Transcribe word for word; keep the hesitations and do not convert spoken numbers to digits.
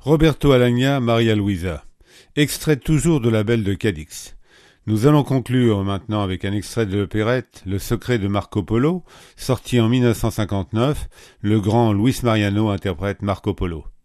Roberto Alagna, Maria Luisa. Extrait toujours de La Belle de Cadix. Nous allons conclure maintenant avec un extrait de l'opérette Le secret de Marco Polo, sorti en mille neuf cent cinquante-neuf. Le grand Luis Mariano interprète Marco Polo.